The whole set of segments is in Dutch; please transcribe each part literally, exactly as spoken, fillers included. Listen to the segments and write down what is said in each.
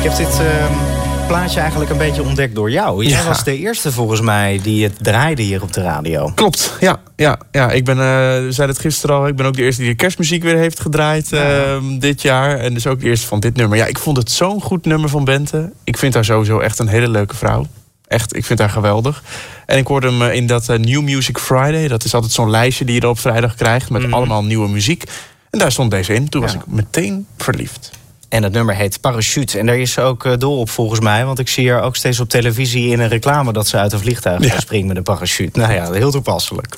Ik heb dit uh, plaatje eigenlijk een beetje ontdekt door jou. Jij ja. was de eerste volgens mij die het draaide hier op de radio. Klopt, ja. ja, ja. Ik ben, uh, we zeiden het gisteren al, ik ben ook de eerste die de kerstmuziek weer heeft gedraaid uh, ja. dit jaar. En dus ook de eerste van dit nummer. Ja, ik vond het zo'n goed nummer van Bente. Ik vind haar sowieso echt een hele leuke vrouw. Echt, ik vind haar geweldig. En ik hoorde hem in dat uh, New Music Friday. Dat is altijd zo'n lijstje die je er op vrijdag krijgt met mm. allemaal nieuwe muziek. En daar stond deze in. Toen ja. was ik meteen verliefd. En het nummer heet Parachute. En daar is ze ook uh, dol op volgens mij. Want ik zie haar ook steeds op televisie in een reclame dat ze uit een vliegtuig ja. springt met een parachute. Nou ja, heel toepasselijk.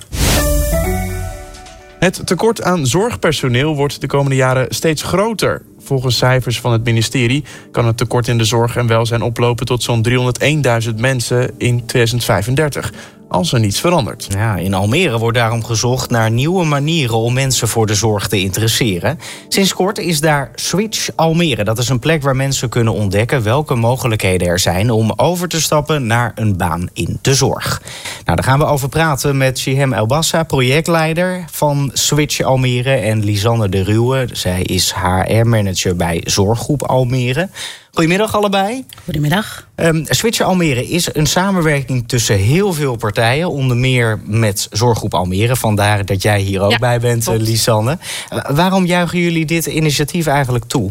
Het tekort aan zorgpersoneel wordt de komende jaren steeds groter. Volgens cijfers van het ministerie kan het tekort in de zorg en welzijn oplopen tot zo'n driehonderdeenduizend mensen in tweeduizend vijfendertig. Als er niets verandert. Ja, in Almere wordt daarom gezocht naar nieuwe manieren om mensen voor de zorg te interesseren. Sinds kort is daar Switch Almere. Dat is een plek waar mensen kunnen ontdekken welke mogelijkheden er zijn om over te stappen naar een baan in de zorg. Nou, daar gaan we over praten met Shihem Elbassa, projectleider van Switch Almere, en Lisanne de Ruwe. Zij is H R-manager bij Zorggroep Almere. Goedemiddag allebei. Goedemiddag. Um, Switch Almere is een samenwerking tussen heel veel partijen. Onder meer met Zorggroep Almere. Vandaar dat jij hier ook ja, bij bent, uh, Lisanne. Uh, waarom juichen jullie dit initiatief eigenlijk toe?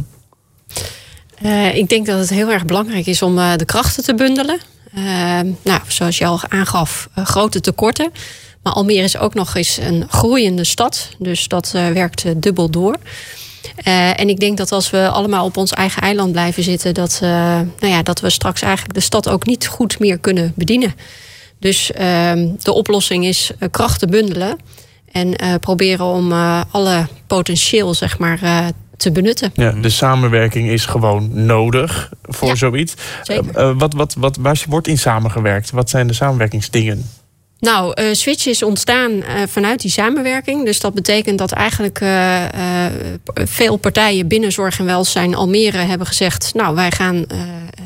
Uh, ik denk dat het heel erg belangrijk is om uh, de krachten te bundelen. Uh, nou, zoals je al aangaf, uh, grote tekorten. Maar Almere is ook nog eens een groeiende stad. Dus dat uh, werkt uh, dubbel door. Uh, en ik denk dat als we allemaal op ons eigen eiland blijven zitten, dat, uh, nou ja, dat we straks eigenlijk de stad ook niet goed meer kunnen bedienen. Dus uh, de oplossing is uh, krachten bundelen en uh, proberen om uh, alle potentieel, zeg maar, uh, te benutten. Ja, de samenwerking is gewoon nodig voor ja, zoiets. Zeker. Uh, wat, wat, wat, waar wordt in samengewerkt? Wat zijn de samenwerkingsdingen? Nou, uh, Switch is ontstaan uh, vanuit die samenwerking. Dus dat betekent dat eigenlijk uh, uh, veel partijen binnen zorg en welzijn Almere hebben gezegd, nou, wij gaan uh, uh,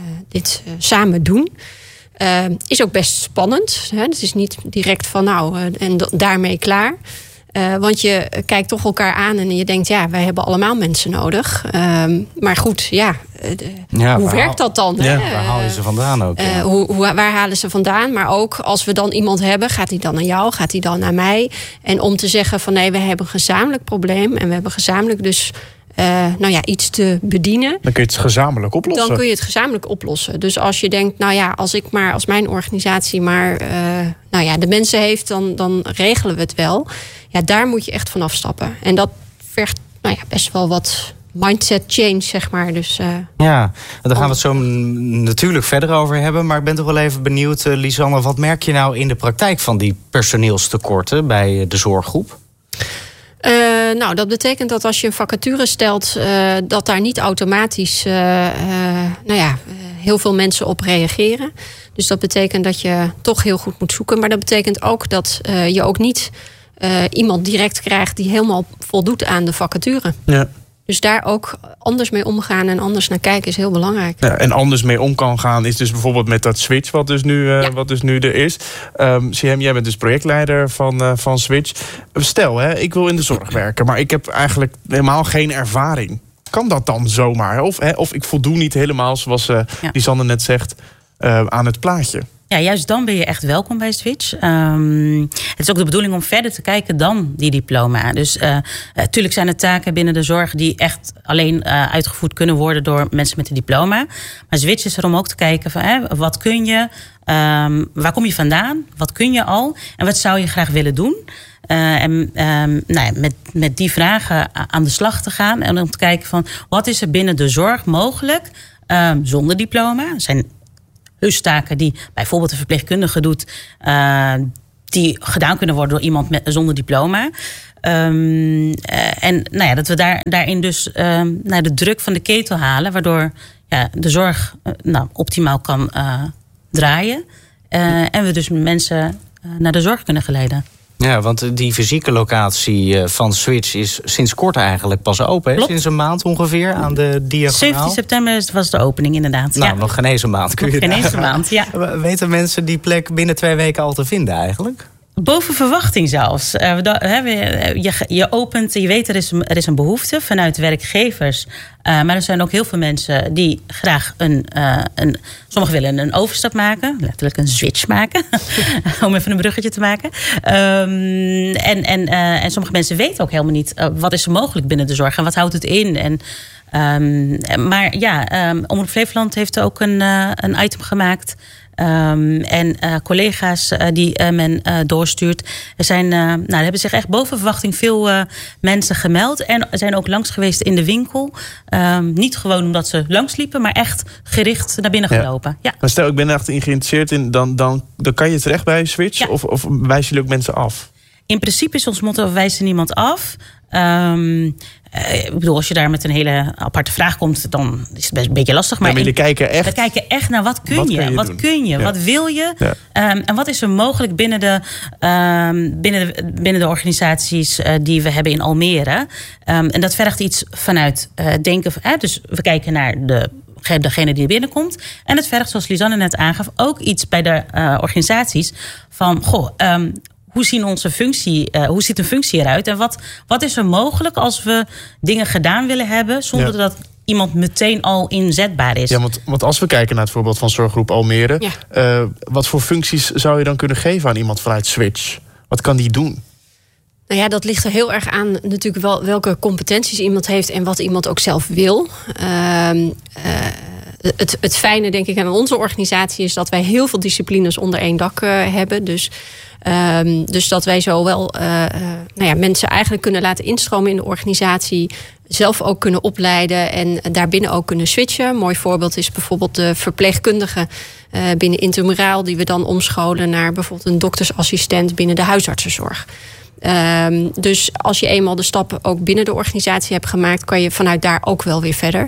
dit uh, samen doen. Uh, is ook best spannend. Hè? Het is niet direct van nou, uh, en d- daarmee klaar. Uh, want je kijkt toch elkaar aan en je denkt, ja, wij hebben allemaal mensen nodig. Uh, maar goed, ja, uh, ja hoe werkt dat dan? Ja, hè? Waar halen je ze vandaan ook? Ja. Uh, hoe, hoe, waar halen ze vandaan? Maar ook als we dan iemand hebben, gaat die dan naar jou? Gaat die dan naar mij? En om te zeggen van nee, we hebben een gezamenlijk probleem en we hebben gezamenlijk dus Uh, nou ja, iets te bedienen. Dan kun je het gezamenlijk oplossen. Dan kun je het gezamenlijk oplossen. Dus als je denkt, nou ja, als ik maar, als mijn organisatie maar, uh, nou ja, de mensen heeft, dan, dan regelen we het wel. Ja, daar moet je echt van afstappen. En dat vergt, nou ja, best wel wat mindset change, zeg maar. Dus, uh, ja, daar gaan we het zo natuurlijk verder over hebben. Maar ik ben toch wel even benieuwd, uh, Lisanne, wat merk je nou in de praktijk van die personeelstekorten bij de zorggroep? Uh, nou, dat betekent dat als je een vacature stelt, uh, dat daar niet automatisch uh, uh, nou ja, uh, heel veel mensen op reageren. Dus dat betekent dat je toch heel goed moet zoeken. Maar dat betekent ook dat uh, je ook niet uh, iemand direct krijgt die helemaal voldoet aan de vacature. Ja. Dus daar ook anders mee omgaan en anders naar kijken is heel belangrijk. Ja, en anders mee om kan gaan is dus bijvoorbeeld met dat Switch, wat dus nu, uh, ja. wat dus nu er is. Um, Shihem, jij bent dus projectleider van, uh, van Switch. Stel, hè, ik wil in de zorg werken, maar ik heb eigenlijk helemaal geen ervaring. Kan dat dan zomaar? Of, hè, of ik voldoe niet helemaal, zoals uh, ja. Lisanne net zegt, uh, aan het plaatje? Ja, juist dan ben je echt welkom bij Switch. Um, het is ook de bedoeling om verder te kijken dan die diploma. Dus natuurlijk uh, uh, zijn er taken binnen de zorg die echt alleen uh, uitgevoerd kunnen worden door mensen met een diploma. Maar Switch is er om ook te kijken van hè, wat kun je, um, waar kom je vandaan, wat kun je al en wat zou je graag willen doen. Uh, en um, nou ja, met, met die vragen aan de slag te gaan en om te kijken van wat is er binnen de zorg mogelijk um, zonder diploma. Er zijn hustaken die bijvoorbeeld een verpleegkundige doet, uh, die gedaan kunnen worden door iemand met, zonder diploma. Um, uh, en nou ja, dat we daar, daarin dus uh, naar de druk van de ketel halen, waardoor ja, de zorg uh, nou, optimaal kan uh, draaien. Uh, en we dus mensen uh, naar de zorg kunnen geleiden. Ja, want die fysieke locatie van Switch is sinds kort eigenlijk pas open. Hè? Sinds een maand ongeveer aan de diagonaal. zeventien september was de opening inderdaad. Nou, ja. nog geen eens een maand. Kun je nog geen eens een maand, ja. Weten mensen die plek binnen twee weken al te vinden eigenlijk? Boven verwachting zelfs. Uh, we, we, je, je opent, je weet er is, er is een behoefte vanuit werkgevers. Uh, maar er zijn ook heel veel mensen die graag een... Uh, een sommigen willen een overstap maken. Letterlijk een switch maken. Om even een bruggetje te maken. Um, en, en, uh, en sommige mensen weten ook helemaal niet... Uh, wat is er mogelijk binnen de zorg en wat houdt het in? En, um, maar ja, um, Omroep Flevoland heeft ook een, uh, een item gemaakt... Um, en uh, collega's uh, die uh, men uh, doorstuurt. Er zijn, uh, nou, er hebben zich echt boven verwachting veel uh, mensen gemeld. En er zijn ook langs geweest in de winkel. Um, niet gewoon omdat ze langsliepen, maar echt gericht naar binnen gelopen. Ja. Ja. Maar stel, ik ben er echt in geïnteresseerd in, dan, dan, dan kan je terecht bij Switch? Ja. Of, of wijzen jullie ook mensen af? In principe is ons motto, we wijzen niemand af. Um, Uh, ik bedoel, als je daar met een hele aparte vraag komt, dan is het best een beetje lastig. Maar, ja, maar jullie kijken echt. We kijken echt naar wat kun wat je, kun je wat doen? kun je, ja. wat wil je, ja. um, en wat is er mogelijk binnen de, um, binnen de, binnen de organisaties uh, die we hebben in Almere. Um, en dat vergt iets vanuit uh, denken. Uh, dus we kijken naar de. degene die binnenkomt. En het vergt, zoals Lisanne net aangaf, ook iets bij de uh, organisaties van, goh, um, hoe zien onze functie, uh, hoe ziet een functie eruit? En wat, wat is er mogelijk als we dingen gedaan willen hebben, zonder ja. dat iemand meteen al inzetbaar is? Ja, want, want als we kijken naar het voorbeeld van Zorggroep Almere, ja. uh, wat voor functies zou je dan kunnen geven aan iemand vanuit Switch? Wat kan die doen? Nou ja, dat ligt er heel erg aan natuurlijk wel welke competenties iemand heeft en wat iemand ook zelf wil. Uh, uh, het, het fijne, denk ik, aan onze organisatie is dat wij heel veel disciplines onder één dak uh, hebben. Dus, um, dus dat wij zowel uh, uh, nou ja, mensen eigenlijk kunnen laten instromen in de organisatie, zelf ook kunnen opleiden en daarbinnen ook kunnen switchen. Een mooi voorbeeld is bijvoorbeeld de verpleegkundige uh, binnen Intramuraal, die we dan omscholen naar bijvoorbeeld een doktersassistent binnen de huisartsenzorg. Um, dus als je eenmaal de stappen ook binnen de organisatie hebt gemaakt, kan je vanuit daar ook wel weer verder.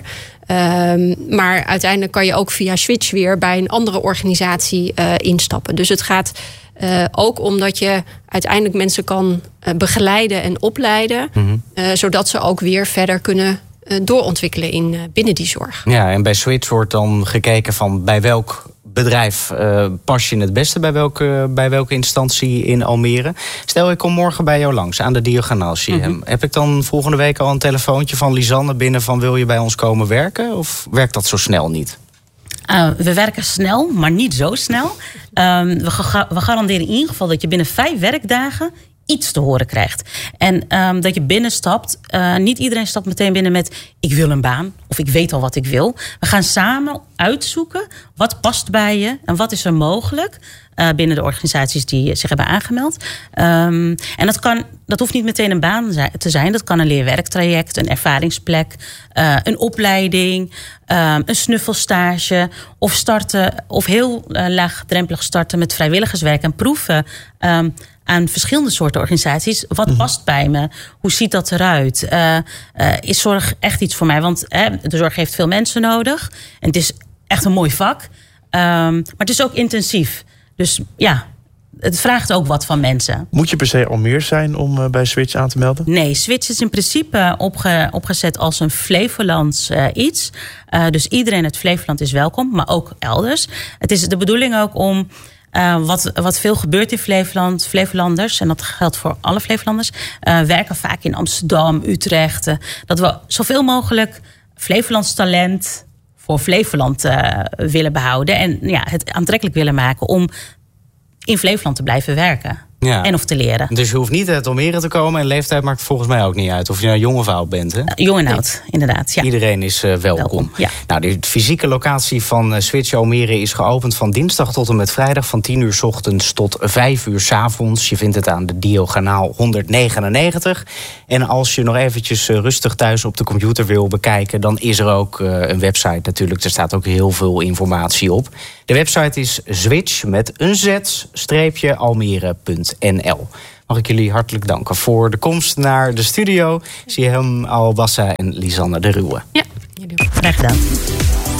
Um, maar uiteindelijk kan je ook via Switch weer bij een andere organisatie uh, instappen. Dus het gaat uh, ook om dat je uiteindelijk mensen kan uh, begeleiden en opleiden, mm-hmm. uh, zodat ze ook weer verder kunnen uh, doorontwikkelen in, uh, binnen die zorg. Ja, en bij Switch wordt dan gekeken van bij welk bedrijf uh, pas je het beste bij welke, bij welke instantie in Almere. Stel, ik kom morgen bij jou langs aan de Diagonaal C M. Mm-hmm. Heb ik dan volgende week al een telefoontje van Lisanne binnen van wil je bij ons komen werken? Of werkt dat zo snel niet? Uh, we werken snel, maar niet zo snel. Um, we, ga- we garanderen in ieder geval dat je binnen vijf werkdagen iets te horen krijgt. En um, dat je binnenstapt. Uh, niet iedereen stapt meteen binnen met ik wil een baan. Of ik weet al wat ik wil. We gaan samen uitzoeken wat past bij je. En wat is er mogelijk uh, binnen de organisaties die zich hebben aangemeld. Um, en dat, kan, dat hoeft niet meteen een baan te zijn. Dat kan een leerwerktraject, een ervaringsplek, uh, een opleiding, uh, een snuffelstage. Of starten, of heel uh, laagdrempelig starten met vrijwilligerswerk en proeven. Um, aan verschillende soorten organisaties. Wat mm-hmm. past bij me? Hoe ziet dat eruit? Uh, uh, is zorg echt iets voor mij? Want uh, de zorg heeft veel mensen nodig. En het is echt een mooi vak. Um, maar het is ook intensief. Dus ja, het vraagt ook wat van mensen. Moet je per se Almere zijn om uh, bij Switch aan te melden? Nee, Switch is in principe opge, opgezet als een Flevolands uh, iets. Uh, dus iedereen uit Flevoland is welkom, maar ook elders. Het is de bedoeling ook om Uh, wat, wat veel gebeurt in Flevoland, Flevolanders, en dat geldt voor alle Flevolanders, uh, werken vaak in Amsterdam, Utrecht. Uh, dat we zoveel mogelijk Flevolands talent voor Flevoland uh, willen behouden. En ja, het aantrekkelijk willen maken om in Flevoland te blijven werken. Ja. En of te leren. Dus je hoeft niet uit Almere te komen. En leeftijd maakt volgens mij ook niet uit. Of je nou jong of oud bent. Hè? Uh, jong en oud, inderdaad. Ja. Iedereen is uh, welkom. welkom ja. Nou, de fysieke locatie van uh, Switch Almere is geopend van dinsdag tot en met vrijdag. Van tien uur 's ochtends tot vijf uur 's avonds. Je vindt het aan de Diagonaal honderdnegenennegentig. En als je nog eventjes uh, rustig thuis op de computer wil bekijken, dan is er ook uh, een website natuurlijk. Er staat ook heel veel informatie op. De website is switch met een z streepje almere punt n l. Mag ik jullie hartelijk danken voor de komst naar de studio. Siehem Alwassa en Lisanne de Ruwe. Ja, graag gedaan.